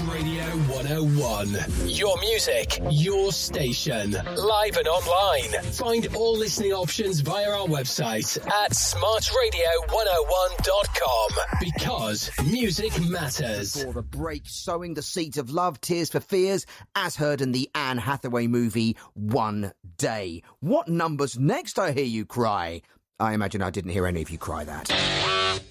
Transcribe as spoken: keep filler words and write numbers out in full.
Radio one oh one. Your music, your station. Live and online. Find all listening options via our website at smart radio one oh one dot com. Because music matters. For the break, sowing the seeds of love, tears for fears, as heard in the Anne Hathaway movie One Day. What numbers next, I hear you cry? I imagine I didn't hear any of you cry that.